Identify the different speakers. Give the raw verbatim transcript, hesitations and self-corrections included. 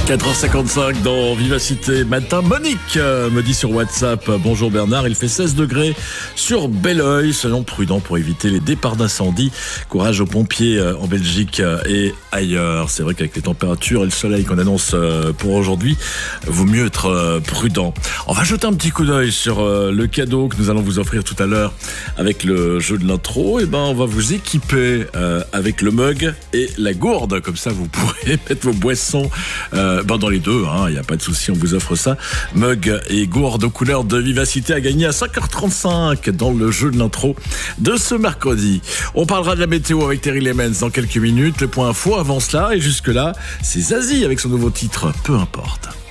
Speaker 1: quatre heures cinquante-cinq dans Vivacité Matin. Monique euh, me dit sur WhatsApp: bonjour Bernard, il fait seize degrés sur Belleuil. Soyons prudents pour éviter les départs d'incendie. Courage aux pompiers euh, en Belgique euh, et ailleurs. C'est vrai qu'avec les températures et le soleil qu'on annonce euh, pour aujourd'hui, vaut mieux être euh, prudent. On va jeter un petit coup d'œil sur euh, le cadeau que nous allons vous offrir tout à l'heure avec le jeu de l'intro. Et ben, on va vous équiper euh, avec le mug et la gourde. Comme ça, vous pourrez mettre vos boissons euh, Ben dans les deux, il hein, n'y a pas de souci, on vous offre ça. Mug et gourde aux couleurs de Vivacité à gagner à cinq heures trente-cinq dans le jeu de l'intro de ce mercredi. On parlera de la météo avec Terry Lemens dans quelques minutes. Le point info avant cela, et jusque là, c'est Zazie avec son nouveau titre, peu importe.